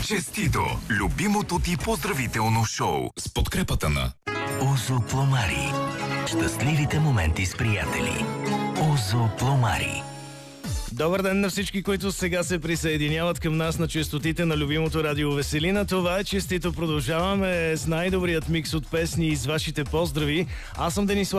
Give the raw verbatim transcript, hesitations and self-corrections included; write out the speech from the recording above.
Честито! Любимото ти поздравително шоу с подкрепата на Озо Пломари. Щастливите моменти с приятели. Озо Пломари. Добър ден на всички, които сега се присъединяват към нас на честотите на любимото радио Веселина. Това е Честито. Продължаваме с най-добрият микс от песни и с вашите поздрави. Аз съм Денис